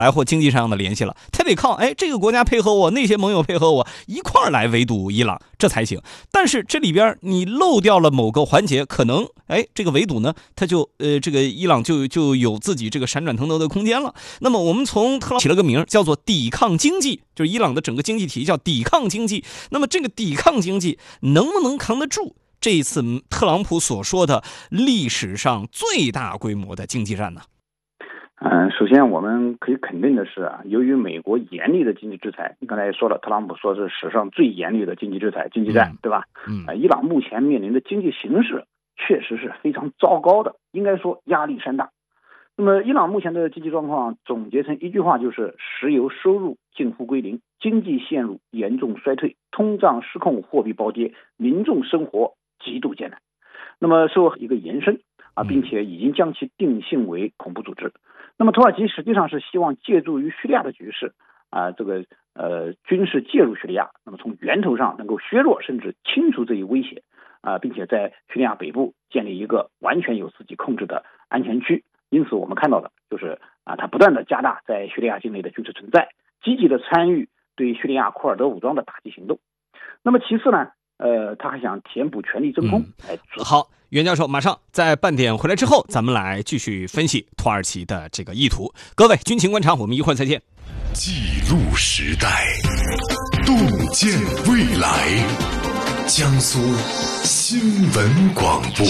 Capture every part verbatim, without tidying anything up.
来或经济上的联系了，他得靠哎这个国家配合我，那些盟友配合我一块儿来围堵伊朗，这才行。但是这里边你漏掉了某个环节，可能哎这个围堵呢，他就呃这个伊朗就就有自己这个闪转腾挪的空间了。那么我们从特朗普起了个名叫做抵抗经济，就是伊朗的整个经济体系叫抵抗经济。那么这个抵抗经济能不能扛得住这一次特朗普所说的历史上最大规模的经济战呢？ 嗯，首先我们可以肯定的是啊，由于美国严厉的经济制裁，你刚才也说了，特朗普说是史上最严厉的经济制裁、经济战， 嗯、 对吧？ 嗯， 啊，伊朗目前面临的经济形势确实是非常糟糕的，应该说压力山大。那么，伊朗目前的经济状况总结成一句话，就是石油收入近乎归零，经济陷入严重衰退，通胀失控，货币暴跌，民众生活极度艰难。那么，受一个延伸啊，并且已经将其定性为恐怖组织。那么土耳其实际上是希望借助于叙利亚的局势啊，这个呃军事介入叙利亚，那么从源头上能够削弱甚至清除这一威胁啊，并且在叙利亚北部建立一个完全有自己控制的安全区。因此我们看到的就是啊，它不断的加大在叙利亚境内的军事存在，积极的参与对叙利亚库尔德武装的打击行动。那么其次呢，呃，他还想填补权力真空。 嗯、好。袁教授，马上在半点回来之后，咱们来继续分析土耳其的这个意图。各位，军情观察，我们一会儿再见。 记录时代，洞见未来，江苏新闻广播。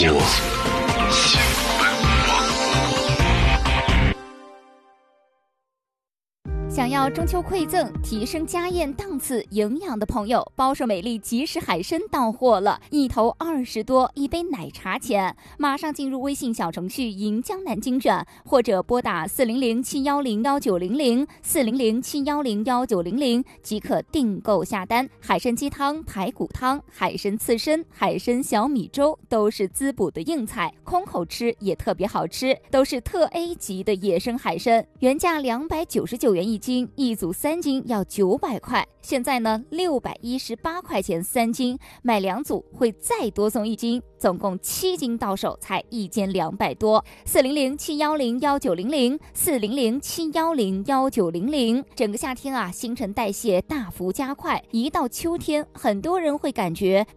想要中秋馈赠、提升家宴档次、营养的朋友，包氏美丽即食海参到货了，一头二十多，一杯奶茶钱。马上进入微信小程序“迎江南精选”，或者拨打四零零七幺零幺九零零四零零七幺零幺九零零即可订购下单。海参鸡汤、排骨汤、海参刺身、海参小米粥都是滋补的硬菜，空口吃也特别好吃，都是特 A 级的野生海参，原价两百九十九元一斤，一组三斤要九百块，现在呢六百一十八块钱三斤，买两组会再多送一斤，总共七斤到手才一斤两百多。四零零七幺零幺九零零四零零七幺零幺九零零。整个夏天啊，新陈代谢大幅加快，一到秋天，很多人会感觉